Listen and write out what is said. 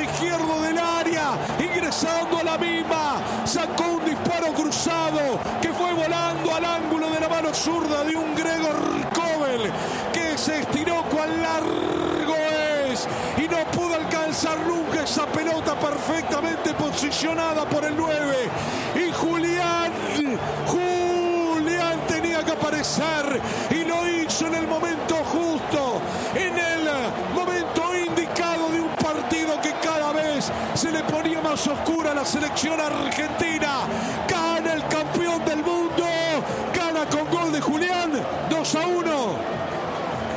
izquierdo del área, ingresando a la misma, sacó un disparo cruzado que fue volando al ángulo de la mano zurda de un Gregor Kobel, que se estiró cual largo es y no pudo alcanzar nunca esa pelota perfectamente posicionada por el 9. Y Julián tenía que aparecer y lo hizo en el momento justo, en el momento indicado de un partido que cada vez se le ponía más oscura a la selección argentina.